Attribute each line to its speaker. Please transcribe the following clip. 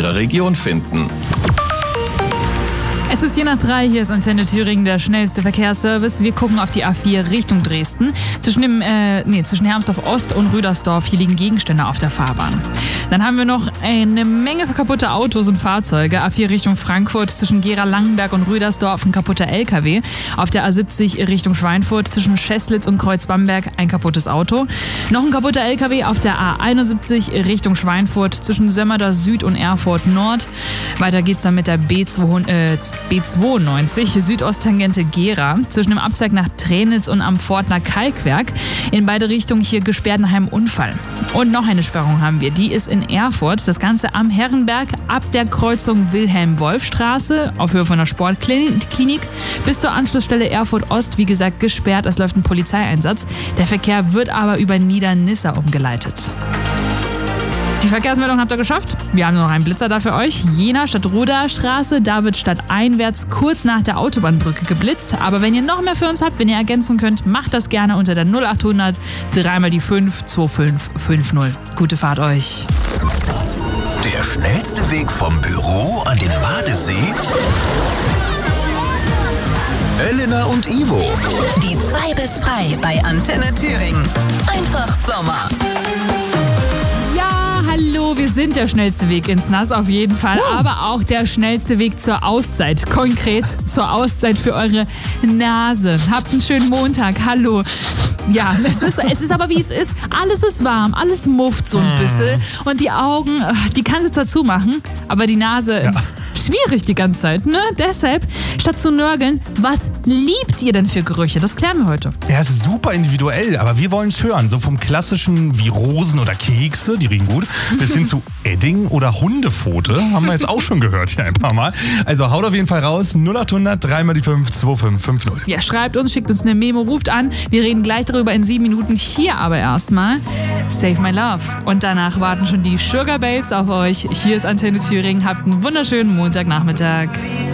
Speaker 1: Ihrer Region finden.
Speaker 2: Es ist 4:03, hier ist Antenne Thüringen, der schnellste Verkehrsservice. Wir gucken auf die A4 Richtung Dresden. Zwischen Hermsdorf Ost und Rüdersdorf, hier liegen Gegenstände auf der Fahrbahn. Dann haben wir noch eine Menge kaputte Autos und Fahrzeuge. A4 Richtung Frankfurt, zwischen Gera-Langenberg und Rüdersdorf ein kaputter LKW. Auf der A70 Richtung Schweinfurt, zwischen Scheßlitz und Kreuzbamberg ein kaputtes Auto. Noch ein kaputter LKW auf der A71 Richtung Schweinfurt, zwischen Sömmerda Süd und Erfurt Nord. Weiter geht's dann mit der B92 Südosttangente Gera zwischen dem Abzweig nach Trenitz und am Pfortner Kalkwerk. In beide Richtungen hier gesperrt nach einem Unfall. Und noch eine Sperrung haben wir, die ist in Erfurt. Das Ganze am Herrenberg ab der Kreuzung Wilhelm-Wolf-Straße auf Höhe von der Sportklinik bis zur Anschlussstelle Erfurt Ost, wie gesagt, gesperrt. Es läuft ein Polizeieinsatz. Der Verkehr wird aber über Niedernisse umgeleitet. Die Verkehrsmeldung habt ihr geschafft. Wir haben noch einen Blitzer da für euch. Jena statt Ruder Straße, da wird stadteinwärts kurz nach der Autobahnbrücke geblitzt. Aber wenn ihr noch mehr für uns habt, wenn ihr ergänzen könnt, macht das gerne unter der 0800 3 die 5 2550. Gute Fahrt euch.
Speaker 1: Der schnellste Weg vom Büro an den Badesee? Elena und Ivo.
Speaker 3: Die 2 bis frei bei Antenne Thüringen. Einfach Sommer.
Speaker 2: Hallo, wir sind der schnellste Weg ins Nass auf jeden Fall, aber auch der schnellste Weg zur Auszeit. Konkret zur Auszeit für eure Nase. Habt einen schönen Montag. Hallo. Ja, es ist aber wie es ist. Alles ist warm, alles mufft so ein bisschen. Und die Augen, die kannst du zwar zumachen, aber die Nase... Ja. Schwierig die ganze Zeit, ne? Deshalb, statt zu nörgeln, was liebt ihr denn für Gerüche? Das klären wir heute.
Speaker 4: Ja, es ist super individuell, aber wir wollen es hören. So vom klassischen wie Rosen oder Kekse, die riechen gut, bis hin zu Edding oder Hundepfote. Haben wir jetzt auch schon gehört hier ein paar Mal. Also haut auf jeden Fall raus. 0800 3 die 5 2550.
Speaker 2: Ja, schreibt uns, schickt uns eine Memo, ruft an. Wir reden gleich darüber in 7 Minuten. Hier aber erstmal Save My Love. Und danach warten schon die Sugar Babes auf euch. Hier ist Antenne Thüringen. Habt einen wunderschönen Montagnachmittag.